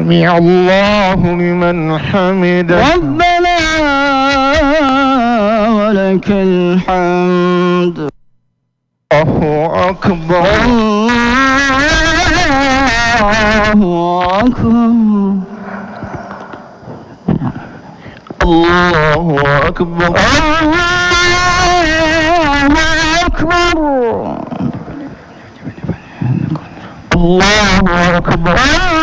سمع الله لمن حمده ربنا ولك الحمد الله أكبر الله أكبر الله أكبر الله أكبر الله أكبر